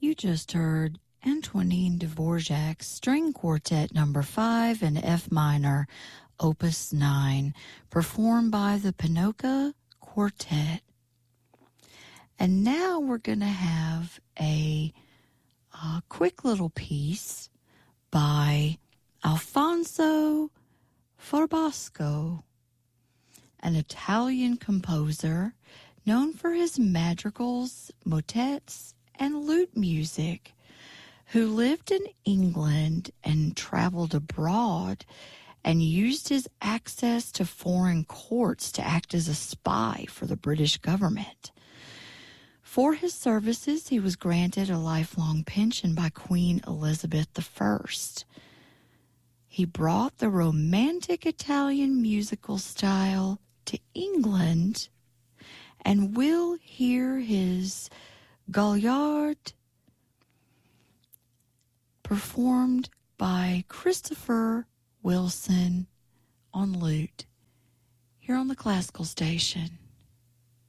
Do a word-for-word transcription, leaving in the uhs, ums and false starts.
You just heard Antonin Dvorak's String Quartet Number five in F minor, Opus nine, performed by the Pinoca Quartet. And now we're going to have a, a quick little piece by Alfonso Farbasco, an Italian composer known for his madrigals, motets, and lute music, who lived in England and traveled abroad and used his access to foreign courts to act as a spy for the British government. For his services, he was granted a lifelong pension by Queen Elizabeth the First. He brought the romantic Italian musical style to England, and we'll hear his Galliard performed by Christopher Wilson on lute here on the Classical Station.